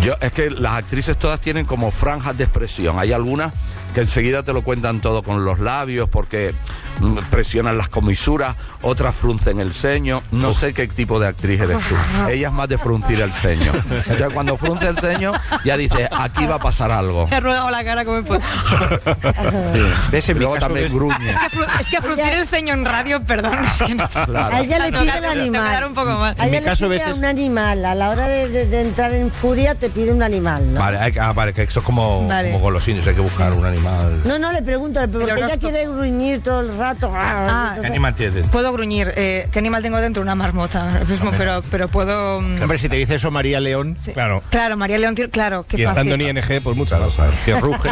Es que las actrices todas tienen como franjas de expresión. Hay algunas que enseguida te lo cuentan todo con los labios porque presionan las comisuras, otras fruncen el ceño. No sé qué tipo de actriz eres tú. Ella es más de fruncir el ceño. Entonces cuando frunce el ceño ya dices, aquí va a pasar algo. Me ha rodado la cara como puedo. Sí. Luego también gruñe. Es que fruncir el ceño en radio, perdón, es que no. Claro. A ella le pide el animal. Un poco más. A ella le pide un animal. A la hora de entrar en furia te pide un animal, ¿no? Vale, que esto es como golosinas, hay que buscar un animal. No, le pregunto, porque ella quiere gruñir todo el rato. ¿Qué animal tienes? Puedo gruñir. ¿Qué animal tengo dentro? Una marmota. Pero puedo... Hombre, si te dice eso María León, sí. Claro. Claro, María León, claro, qué y fácil. estando en ING, pues muchas que ruge.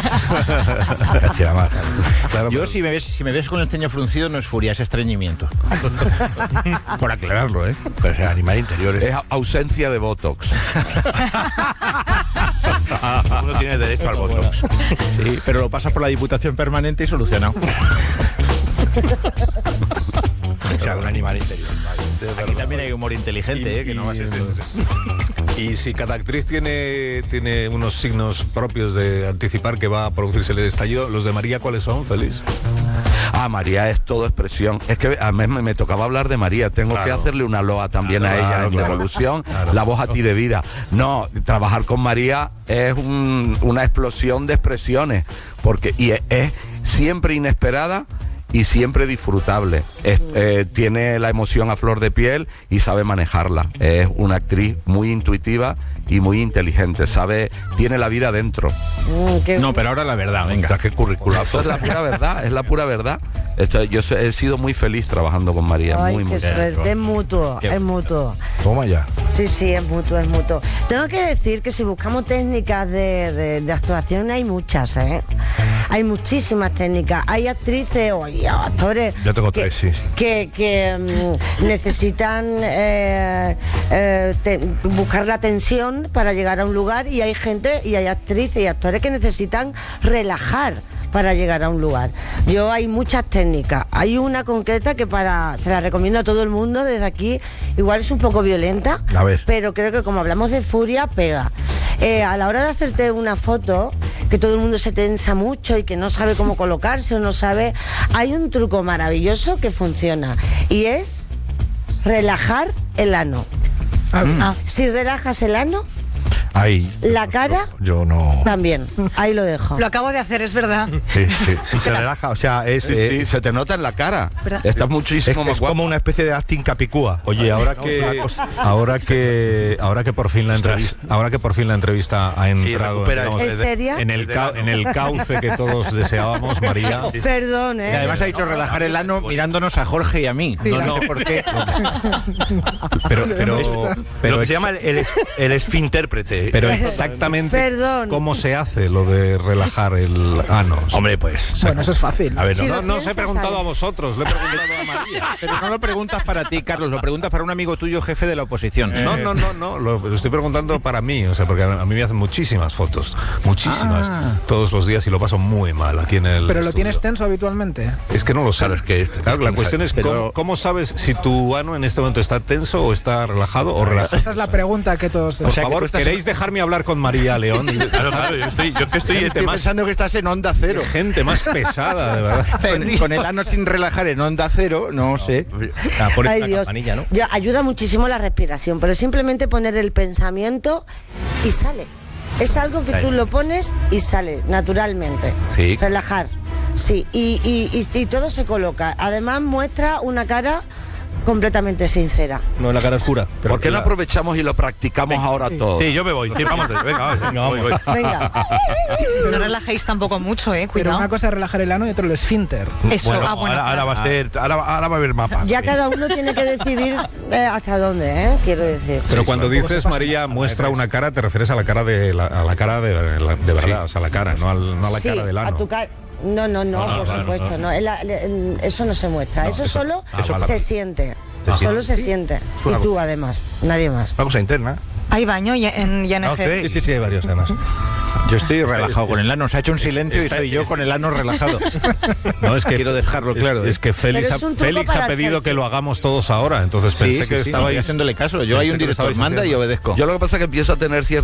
Claro, yo si me ves con el ceño fruncido no es furia, es estreñimiento. Por aclararlo, pero es animal interior. Es ausencia de botox. Uno tiene derecho al botox. Sí, pero lo pasas por la Diputación Permanente y solucionado. O sea, un animal interior. Aquí también hay humor inteligente, que no va a ser... Y si cada actriz tiene unos signos propios de anticipar que va a producirse el estallido, ¿los de María cuáles son, Félix? María es todo expresión. Es que a mí me tocaba hablar de María. Tengo que hacerle una loa también a ella en la evolución. La voz a ti de vida. No, trabajar con María es una explosión de expresiones. Y es siempre inesperada y siempre disfrutable. Tiene la emoción a flor de piel y sabe manejarla. Es una actriz muy intuitiva y muy inteligente, tiene la vida dentro. No, pero ahora la verdad, venga. Qué curriculazo. Es la pura verdad. Yo he sido muy feliz trabajando con María. Ay, muy qué suerte. Es mutuo. Toma ya. Sí, es mutuo. Tengo que decir que si buscamos técnicas de actuación hay muchas, Hay muchísimas técnicas. Hay actrices o actores. Yo tengo tres, sí. Que necesitan buscar la tensión para llegar a un lugar, y hay actrices y actores que necesitan relajar para llegar a un lugar. Hay muchas técnicas. Hay una concreta que se la recomiendo a todo el mundo desde aquí. Igual es un poco violenta, pero creo que como hablamos de furia, pega. A la hora de hacerte una foto, que todo el mundo se tensa mucho y que no sabe cómo colocarse o no sabe, hay un truco maravilloso que funciona, y es relajar el ano. Si relajas el ano, la cara yo no. También, ahí lo dejo. Lo acabo de hacer, es verdad. Sí. Se relaja, o sea, se te nota en la cara. Estás muchísimo más guapo. Es como una especie de acting capicúa. Oye, ahora que por fin la entrevista ha entrado ¿En serio? en el cauce que todos deseábamos, María. Perdón, Y además ha dicho relajar el ano mirándonos a Jorge y a mí. No sé por qué. Pero lo que se llama el esfintérprete. Pero exactamente Perdón. cómo se hace lo de relajar el ano. Hombre, pues... Bueno, eso es fácil. A ver, Si no os he preguntado a vosotros, le he preguntado a María. Pero no lo preguntas para ti, Carlos, lo preguntas para un amigo tuyo, jefe de la oposición. No, lo estoy preguntando para mí, o sea, porque a mí me hacen muchísimas fotos, todos los días, y lo paso muy mal aquí en el ¿Pero lo estudio. tienes tenso habitualmente? Es que no lo sé. Claro, La cuestión es cómo sabes si tu ano en este momento está tenso o está relajado o relajado. Esa es la pregunta que todos... Por favor, ¿queréis dejarme hablar con María León? Claro, yo estoy pensando que estás en Onda Cero. Gente más pesada, de verdad. Con el ano sin relajar en Onda Cero, no sé. Ay, Dios. ¿No? Ayuda muchísimo la respiración, pero simplemente poner el pensamiento y sale. Es algo que tú lo pones y sale naturalmente. Sí. Relajar. Sí, y todo se coloca. Además muestra una cara completamente sincera. No en la cara oscura. ¿Por qué no aprovechamos y lo practicamos ahora todos? Sí, yo me voy. Sí, vamos. Venga. No relajéis tampoco mucho, Pero cuidado. una cosa es relajar el ano y otra el esfínter. Eso, Bueno, bueno. ahora va a haber mapas. Ya cada uno tiene que decidir hasta dónde, quiero decir. Pero cuando dices, María, muestra una cara, te refieres a la cara de verdad, o sea, la cara, no a la Sí, cara del ano. a tu cara. No, por supuesto, no. Eso no se muestra, eso solo se siente. Solo se siente. Y tú, además, nadie más. Una cosa interna. Hay baño en ING. Okay. Sí, hay varios además. Yo estoy relajado con el ano, se ha hecho un silencio y soy yo con el ano relajado. No, es que quiero dejarlo claro. Es que Félix ha pedido que lo hagamos todos ahora, entonces pensé que estabais haciéndole caso. Yo hay un director, manda y obedezco. Yo lo que pasa es que empiezo a tener cierta